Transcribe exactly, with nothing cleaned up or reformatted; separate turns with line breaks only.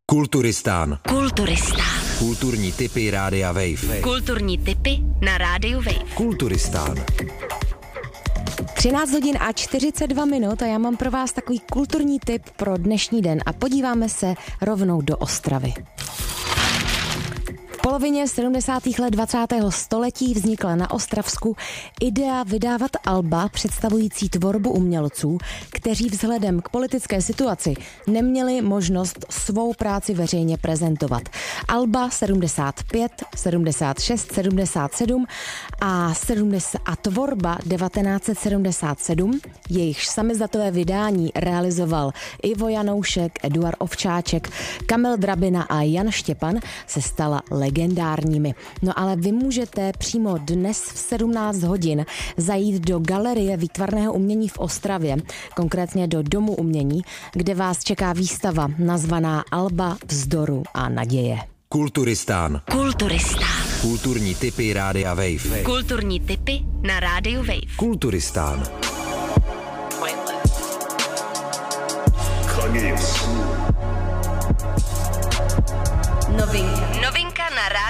Kulturistán.
Kulturistán.
Kulturní tipy Rádia Wave.
Kulturní tipy na Rádiu Wave.
Kulturistán.
třináct hodin a čtyřicet dva minut a já mám pro vás takový kulturní tip pro dnešní den a podíváme se rovnou do Ostravy. V polovině sedmdesátých let dvacátého století vznikla na Ostravsku idea vydávat alba představující tvorbu umělců, kteří vzhledem k politické situaci neměli možnost svou práci veřejně prezentovat. Alba sedmdesát pět, sedmdesát šest, sedmdesát sedm a, sedmdesát a tvorba devatenáct set sedmdesát sedm, jejichž samizdatové vydání realizoval Ivo Janoušek, Eduard Ovčáček, Kamil Drabina a Jan Štěpan, se stala legendárními. No ale vy můžete přímo dnes v sedmnáct hodin zajít do Galerie výtvarného umění v Ostravě, konkrétně do Domu umění, kde vás čeká výstava nazvaná Alba vzdoru a naděje.
Kulturistán.
Kulturistán.
Kulturní tipy Rádia Wave.
Kulturní tipy na Rádiu Wave.
Kulturistán.
Novinka. Novinka